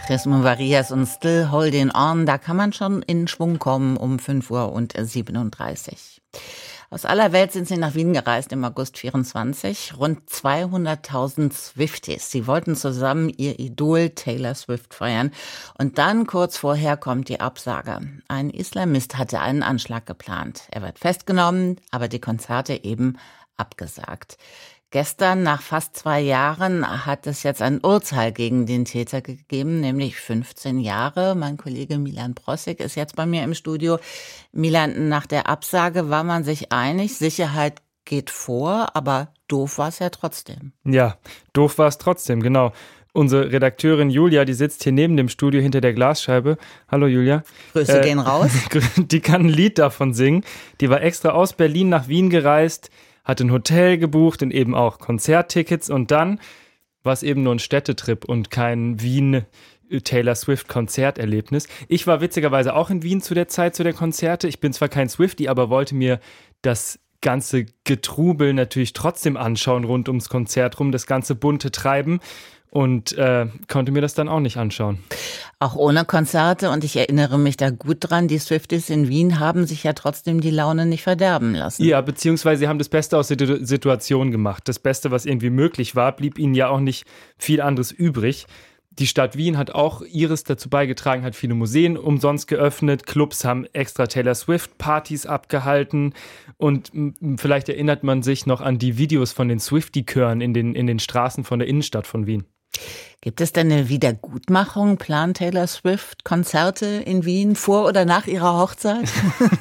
Tres Varias und Still Holding On, da kann man schon in Schwung kommen um 5:37 Uhr. Aus aller Welt sind sie nach Wien gereist im August 24. Rund 200.000 Swifties. Sie wollten zusammen ihr Idol Taylor Swift feiern. Und dann kurz vorher kommt die Absage. Ein Islamist hatte einen Anschlag geplant. Er wird festgenommen, aber die Konzerte eben abgesagt. Gestern, nach fast 2 Jahren, hat es jetzt ein Urteil gegen den Täter gegeben, nämlich 15 Jahre. Mein Kollege Milan Brossig ist jetzt bei mir im Studio. Milan, nach der Absage war man sich einig, Sicherheit geht vor, aber doof war es ja trotzdem. Ja, doof war es trotzdem, genau. Unsere Redakteurin Julia, die sitzt hier neben dem Studio hinter der Glasscheibe. Hallo Julia. Grüße gehen raus. Die kann ein Lied davon singen. Die war extra aus Berlin nach Wien gereist, hat ein Hotel gebucht und eben auch Konzerttickets und dann war es eben nur ein Städtetrip und kein Wien-Taylor Swift-Konzerterlebnis. Ich war witzigerweise auch in Wien zu der Zeit, zu der Konzerte. Ich bin zwar kein Swiftie, aber wollte mir das ganze Getrubel natürlich trotzdem anschauen rund ums Konzert rum, das ganze bunte Treiben. Und konnte mir das dann auch nicht anschauen. Auch ohne Konzerte, und ich erinnere mich da gut dran, die Swifties in Wien haben sich ja trotzdem die Laune nicht verderben lassen. Ja, beziehungsweise sie haben das Beste aus der Situation gemacht. Das Beste, was irgendwie möglich war, blieb ihnen ja auch nicht viel anderes übrig. Die Stadt Wien hat auch ihres dazu beigetragen, hat viele Museen umsonst geöffnet, Clubs haben extra Taylor Swift-Partys abgehalten und vielleicht erinnert man sich noch an die Videos von den Swiftie-Chören in den Straßen von der Innenstadt von Wien. Gibt es denn eine Wiedergutmachung? Plant Taylor Swift Konzerte in Wien vor oder nach ihrer Hochzeit?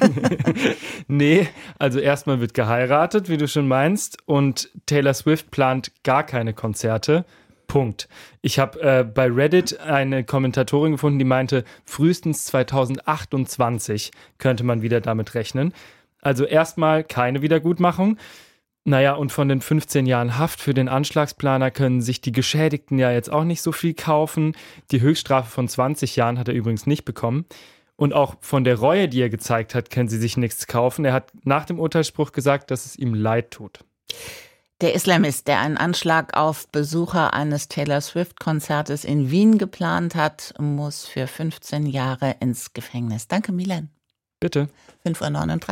Nee, also erstmal wird geheiratet, wie du schon meinst, und Taylor Swift plant gar keine Konzerte. Punkt. Ich habe bei Reddit eine Kommentatorin gefunden, die meinte, frühestens 2028 könnte man wieder damit rechnen. Also erstmal keine Wiedergutmachung. Naja, und von den 15 Jahren Haft für den Anschlagsplaner können sich die Geschädigten ja jetzt auch nicht so viel kaufen. Die Höchststrafe von 20 Jahren hat er übrigens nicht bekommen. Und auch von der Reue, die er gezeigt hat, können sie sich nichts kaufen. Er hat nach dem Urteilsspruch gesagt, dass es ihm leid tut. Der Islamist, der einen Anschlag auf Besucher eines Taylor Swift-Konzertes in Wien geplant hat, muss für 15 Jahre ins Gefängnis. Danke, Milan. Bitte. 5:39 Uhr.